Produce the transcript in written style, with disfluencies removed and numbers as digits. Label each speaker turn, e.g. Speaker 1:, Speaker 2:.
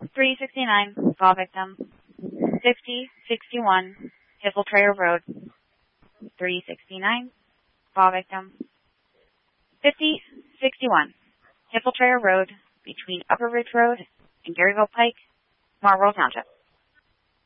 Speaker 1: 369, fall victim. 6061, Hiffle-Trayer Road. 369, fall victim. 5061, Hiffle-Trayer Road, between Upper Ridge Road and Garyville Pike, Marlboro Township.